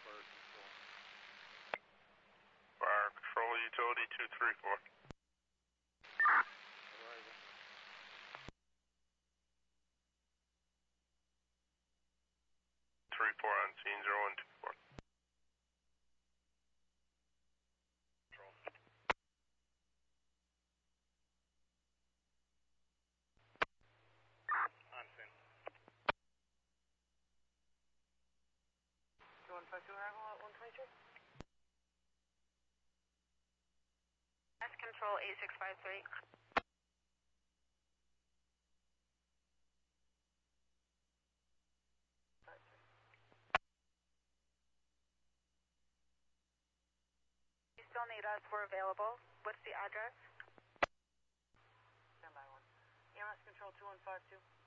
Fire control utility 234. 34 on scene 0124. On scene. 2152 arrival at 122. That's control 8653. You still need us, we're available. What's the address? Stand by one. EMS control 2152.